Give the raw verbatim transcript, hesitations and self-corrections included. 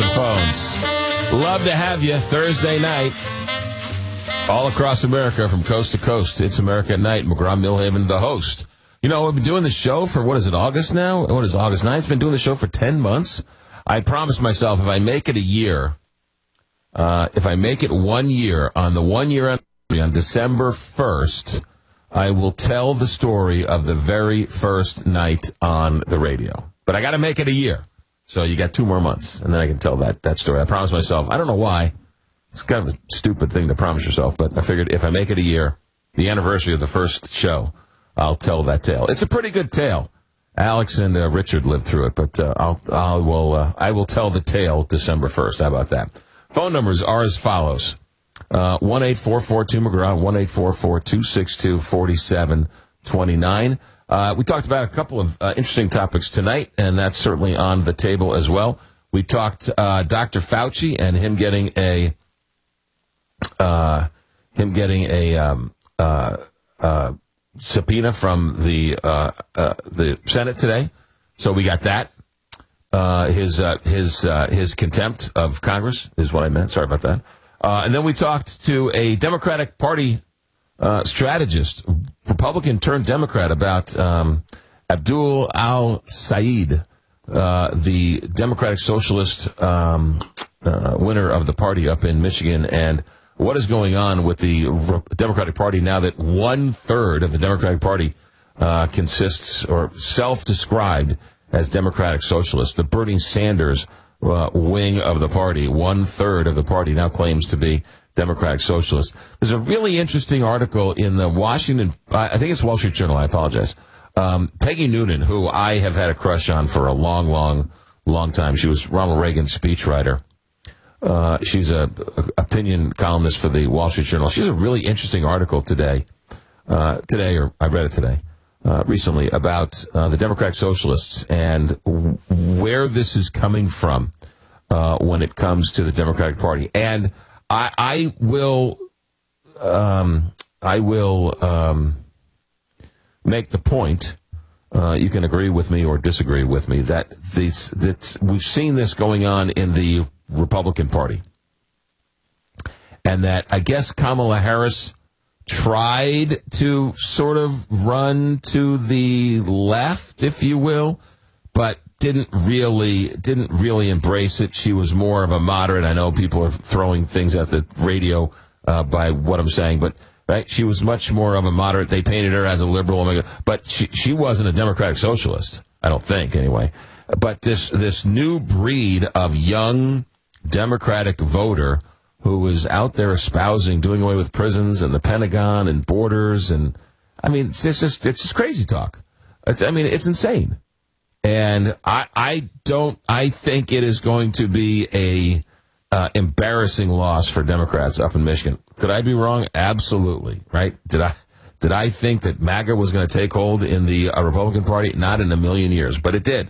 phones. Love to have you Thursday night. All across America, from coast to coast. It's America at Night. McGraw-Milhaven, the host. You know, we've been doing the show for, what is it, August now? What is August ninth? Been doing the show for ten months. I promised myself if I make it a year, uh, if I make it one year, on the one year anniversary, on December first, I will tell the story of the very first night on the radio. But I got to make it a year. So you got two more months, and then I can tell that, that story. I promised myself. I don't know why. It's kind of a stupid thing to promise yourself, but I figured if I make it a year, the anniversary of the first show, I'll tell that tale. It's a pretty good tale. Alex and uh, Richard lived through it, but uh, I'll, I will uh, I will tell the tale December first. How about that? Phone numbers are as follows. Uh, one eight four four two McGraw, one eight four four two six two four seven two nine. Uh, we talked about a couple of uh, interesting topics tonight, and that's certainly on the table as well. We talked uh, Doctor Fauci and him getting a uh, him getting a um, uh, uh, subpoena from the uh, uh, the Senate today. So we got that. Uh, his uh, his uh, his contempt of Congress is what I meant. Sorry about that. Uh, and then we talked to a Democratic Party uh, strategist, Republican turned Democrat, about um, Abdul Al-Sayed, uh, the Democratic Socialist um, uh, winner of the party up in Michigan, and what is going on with the Re- Democratic Party now that one-third of the Democratic Party uh, consists or self-described as Democratic Socialists. The Bernie Sanders uh, wing of the party, one-third of the party now claims to be Democratic Socialists. There's a really interesting article in the Washington, I think it's Wall Street Journal, I apologize. Um, Peggy Noonan, who I have had a crush on for a long, long, long time. She was Ronald Reagan's speechwriter. Uh, she's a, a opinion columnist for the Wall Street Journal. She has a really interesting article today, uh, today, or I read it today, uh, recently, about uh, the Democratic Socialists and w- where this is coming from uh, when it comes to the Democratic Party. And I, I will, um, I will um, make the point. Uh, you can agree with me or disagree with me that this that we've seen this going on in the Republican Party, and that I guess Kamala Harris tried to sort of run to the left, if you will, but didn't really didn't really embrace it. She was more of a moderate. I know people are throwing things at the radio uh, by what I'm saying, but right, she was much more of a moderate. They painted her as a liberal, but she she wasn't a Democratic Socialist, I don't think, anyway. But this this new breed of young Democratic voter who is out there espousing doing away with prisons and the Pentagon and borders, and I mean, it's just it's just crazy talk. It's, I mean, it's insane. And I, I don't, I think it is going to be a uh, embarrassing loss for Democrats up in Michigan. Could I be wrong? Absolutely. Right? Did I, did I think that MAGA was going to take hold in the uh, Republican Party? Not in a million years, but it did.